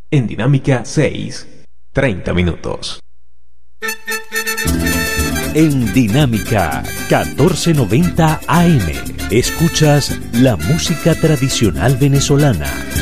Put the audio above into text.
En Dinámica 6, 30 minutos. En Dinámica 1490 AM escuchas la música tradicional venezolana.